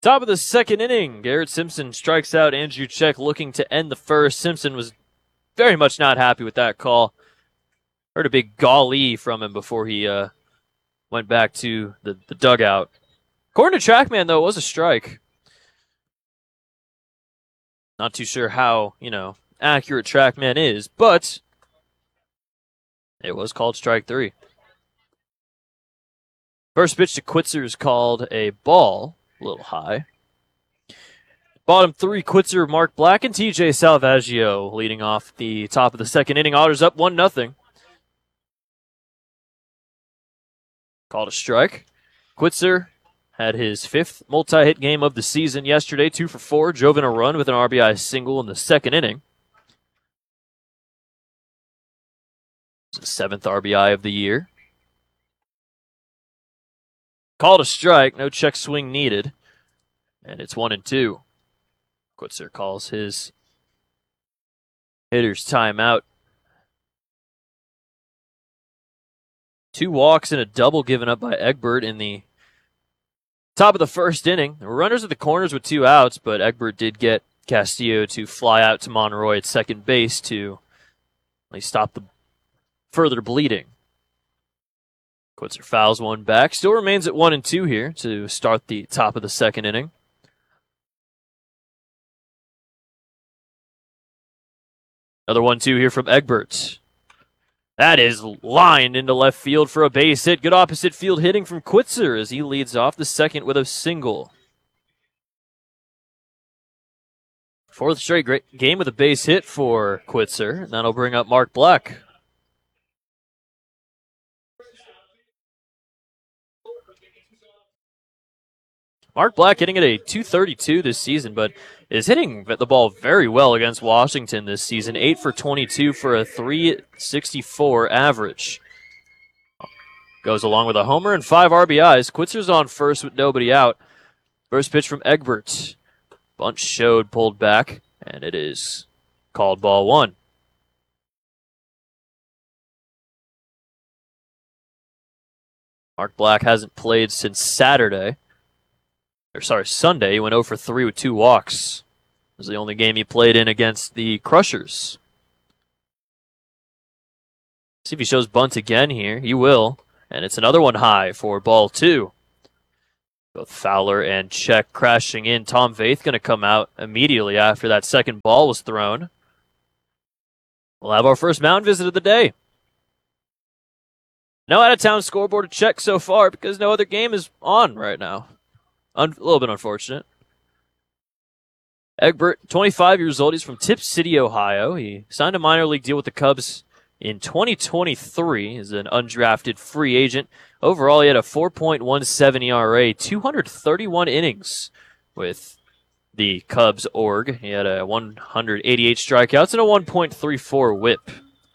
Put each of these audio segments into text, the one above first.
Top of the second inning, Garrett Simpson strikes out Andrew Check, looking to end the first. Simpson was very much not happy with that call. Heard a big golly from him before he went back to the dugout. According to TrackMan, though, it was a strike. Not too sure how, accurate TrackMan is, but it was called strike 3. First pitch to Quitzer is called a ball, a little high. Bottom 3, Quitzer, Mark Black, and TJ Salvaggio leading off the top of the second inning. Otters up 1-0. Called a strike. Quitzer had his 5th multi-hit game of the season yesterday, 2 for 4, drove in a run with an RBI single in the second inning. It's the 7th RBI of the year. Called a strike, no check swing needed, and it's 1-2. Quitzer calls his hitter's timeout. 2 walks and a double given up by Egbert in the top of the first inning. There were runners at the corners with 2 outs, but Egbert did get Castillo to fly out to Monroy at second base to stop the further bleeding. Quitzer fouls one back. Still remains at 1-2 here to start the top of the second inning. Another 1-2 here from Egbert. That is lined into left field for a base hit. Good opposite field hitting from Quitzer as he leads off the second with a single. 4th straight game with a base hit for Quitzer. And that'll bring up Mark Black. Mark Black hitting at a .232 this season, but is hitting the ball very well against Washington this season. 8 for 22 for a .364 average. Goes along with a homer and 5 RBIs. Quitzer's on first with nobody out. First pitch from Egbert. Bunt showed, pulled back, and it is called ball 1. Mark Black hasn't played since Sunday. He went 0 for 3 with 2 walks. It was the only game he played in against the Crushers. See if he shows bunt again here. He will. And it's another one high for ball 2. Both Fowler and Check crashing in. Tom Vaith going to come out immediately after that second ball was thrown. We'll have our first mound visit of the day. No out-of-town scoreboard to check so far because no other game is on right now. A little bit unfortunate. Egbert, 25 years old. He's from Tip City, Ohio. He signed a minor league deal with the Cubs in 2023 as an undrafted free agent. Overall, he had a 4.17 ERA, 231 innings with the Cubs org. He had a 188 strikeouts and a 1.34 whip.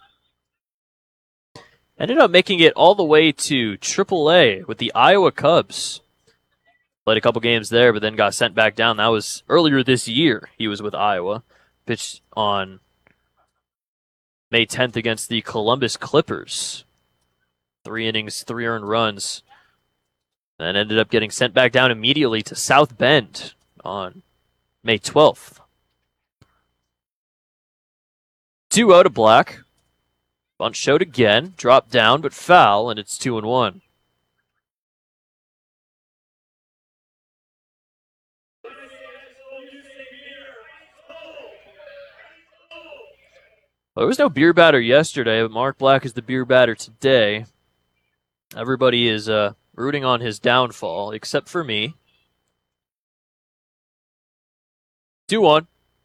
Ended up making it all the way to AAA with the Iowa Cubs. Played a couple games there, but then got sent back down. That was earlier this year. He was with Iowa. Pitched on May 10th against the Columbus Clippers. 3 innings, 3 earned runs. Then ended up getting sent back down immediately to South Bend on May 12th. 2-0 to Black. Bunt showed again. Dropped down, but foul, and it's 2-1. Well, there was no beer batter yesterday, but Mark Black is the beer batter today. Everybody is rooting on his downfall, except for me. 2-1.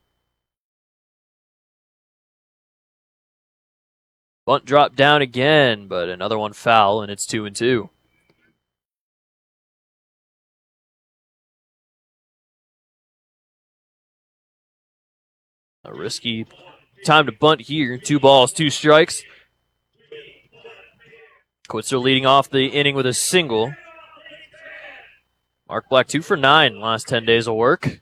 Bunt dropped down again, but another one foul, and it's 2-2. A risky time to bunt here. 2 balls, 2 strikes. Quitzer leading off the inning with a single. Mark Black 2 for 9 last 10 days of work.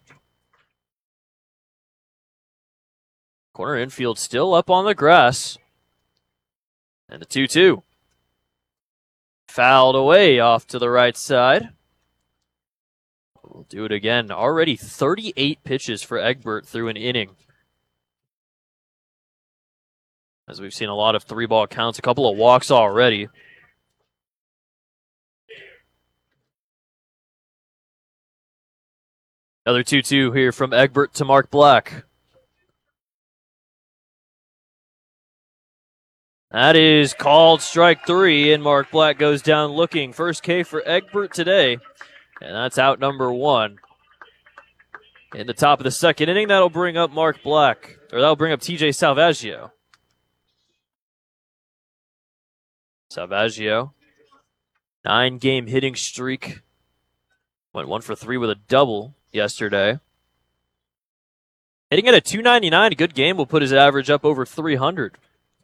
Corner infield still up on the grass. And the 2-2. Fouled away off to the right side. We'll do it again. Already 38 pitches for Egbert through an inning. As we've seen a lot of 3-ball counts, a couple of walks already. Another 2-2 here from Egbert to Mark Black. That is called strike 3, and Mark Black goes down looking. First K for Egbert today, and that's out number 1. In the top of the second inning, that'll bring up Mark Black, or that'll bring up TJ Salvaggio. Salvaggio, 9-game hitting streak. Went 1 for 3 with a double yesterday. Hitting at a .299, a good game will put his average up over 300.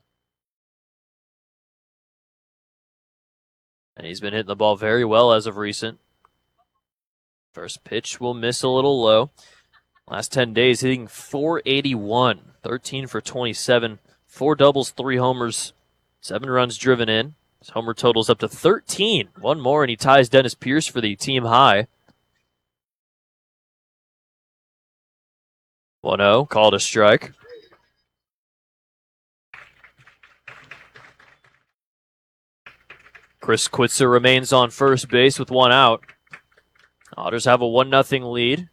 And he's been hitting the ball very well as of recent. First pitch will miss a little low. Last 10 days hitting .481, 13 for 27, 4 doubles, 3 homers, 7 runs driven in. His homer total's up to 13. One more and he ties Dennis Pierce for the team high. 1-0, called a strike. Chris Quitzer remains on first base with 1 out. Otters have a 1-0 lead.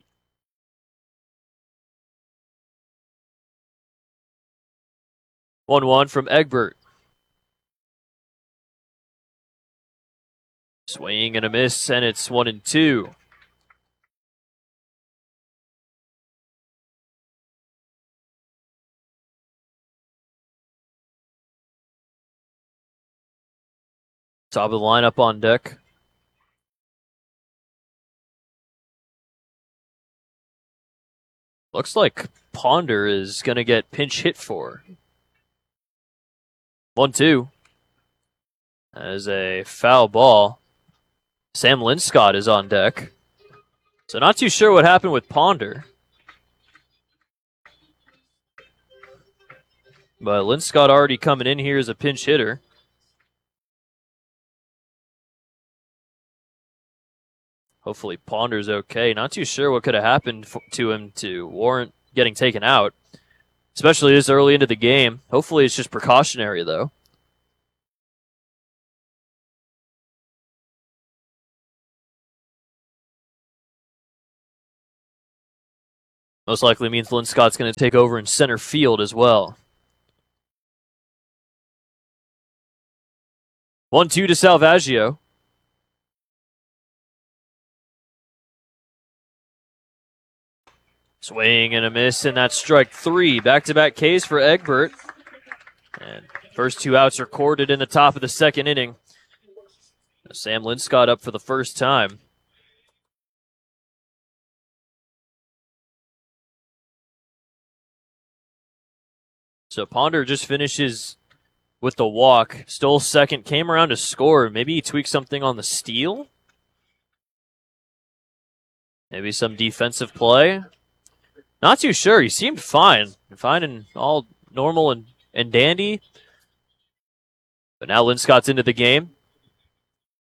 One from Egbert. Swing and a miss, and it's 1-2. Top of the lineup on deck. Looks like Ponder is going to get pinch hit for. 1-2. That is a foul ball. Sam Linscott is on deck. So not too sure what happened with Ponder. But Linscott already coming in here as a pinch hitter. Hopefully Ponder's okay. Not too sure what could have happened to him to warrant getting taken out, especially this early into the game. Hopefully it's just precautionary, though. Most likely means Linscott's going to take over in center field as well. 1-2 to Salvaggio. Swing and a miss, and that's strike 3. Back-to-back Ks for Egbert. And first 2 outs recorded in the top of the second inning. Sam Linscott up for the first time. So Ponder just finishes with the walk. Stole second, came around to score. Maybe he tweaked something on the steal? Maybe some defensive play? Not too sure. He seemed fine. Fine and all normal and dandy. But now Linscott's into the game.